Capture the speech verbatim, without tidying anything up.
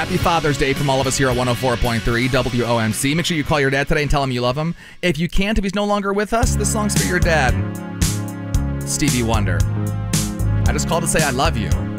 Happy Father's Day from all of us here at one oh four point three W O M C. Make sure you call your dad today and tell him you love him. If you can't, if he's no longer with us, this song's for your dad. Stevie Wonder. I just called to say I love you.